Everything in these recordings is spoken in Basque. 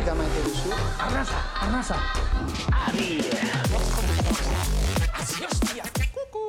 musika maite duzu? Arnasa! Adi! Hazi hostia! Kuku!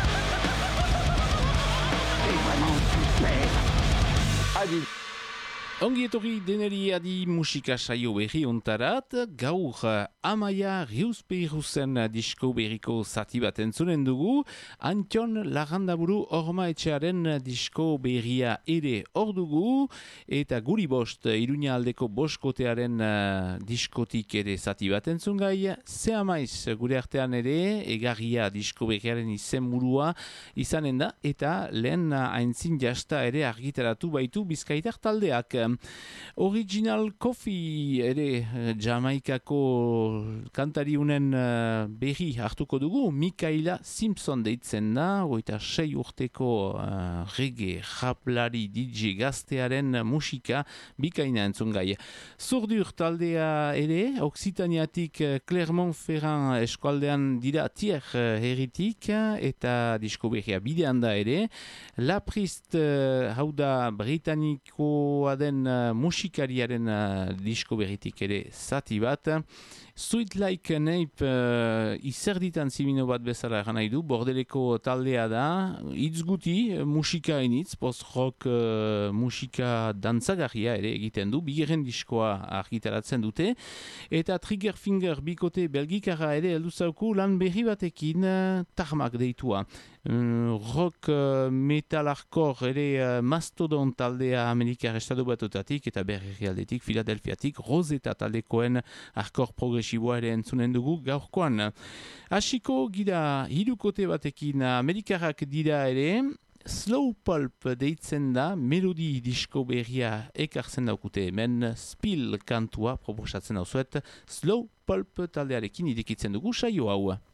Adi! Ongi etorri deneri adi musika saio berri ontarat, gaur Amaia Riuzpeiruzen disko berriko zati bat entzunen dugu, Antion Larrandaburu Orma etxearen disko berria ere hor dugu, eta guri bost, Iruña aldeko boskotearen diskotik ere zati bat entzun gai, ze amaiz gure artean ere, egarria disko berriaren izenburua izanen da, eta lehen aintzin jasta ere argitaratu baitu Bizkaitar taldeak. Original Coffee ere Jamaikako kantariunen berri hartuko dugu, Mikaela Simpson deitzen da, 26 urteko reggae, raplari, DJ gaztearen musika bikaina entzun gai. Zurdur taldea ere, Occitaniatik Clermont-Ferrand eskualdean dira tier herritik, eta disko berria bidean da ere. La Priest hau da britanikoa den musikariaren disko berritik ere zati bat. Sweet Like a Nape izerditan zimino bat bezala eran nahi du, Bordeleko taldea da, hitz guti, musika enitz, post-rock musika dantzagarria ere egiten du, bigarren diskoa argitaratzen dute, eta Trigger Finger bikote belgikarra ere heldu zauku lan berri batekin tarmak deitua. Rock metal hardcore ere Mastodon taldea Amerikar estatu batutatik eta berri aldetik Filadelfiatik Rosetta taldekoen hardcore progresiboa ere entzunen dugu gaurkoan. Hasiko gira hirukote batekin Amerikarrak dira ere, Slow Pulp deitzen da, melodi disko berria ekartzen daukute hemen, Spill kantua proposatzen dauzuet, Slow Pulp taldearekin irekitzen dugu saio hau.